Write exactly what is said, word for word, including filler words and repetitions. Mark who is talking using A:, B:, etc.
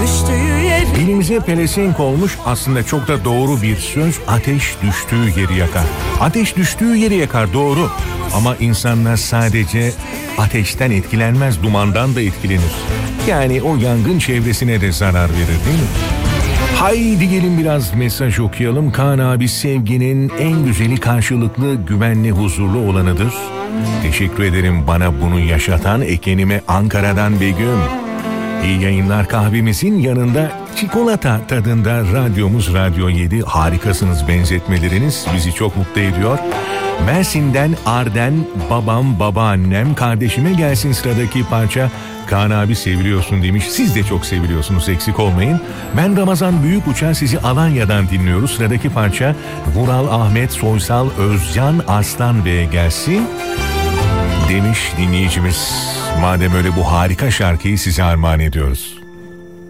A: düştüğü yeri.
B: Dilimize pelesenk olmuş aslında çok da doğru bir söz. Ateş düştüğü yeri yakar. Ateş düştüğü yeri yakar, doğru. Ama insanlar sadece ateşten etkilenmez, dumandan da etkilenir. Yani o yangın çevresine de zarar verir, değil mi? Haydi gelin biraz mesaj okuyalım. Kaan abi, sevginin en güzeli karşılıklı, güvenli, huzurlu olanıdır. Teşekkür ederim bana bunu yaşatan Ekenime Ankara'dan Begüm. İyi yayınlar, kahvemizin yanında çikolata tadında radyomuz Radyo yedi. Harikasınız, benzetmeleriniz bizi çok mutlu ediyor. Mersin'den Arden, babam, babaannem, kardeşime gelsin sıradaki parça. Kaan abi seviliyorsun demiş. Siz de çok seviliyorsunuz, eksik olmayın. Ben Ramazan Büyük Uçan, sizi Alanya'dan dinliyoruz. Sıradaki parça Vural, Ahmet, Soysal, Özcan, Arslan Bey'e gelsin demiş dinleyicimiz. Madem öyle bu harika şarkıyı size armağan ediyoruz.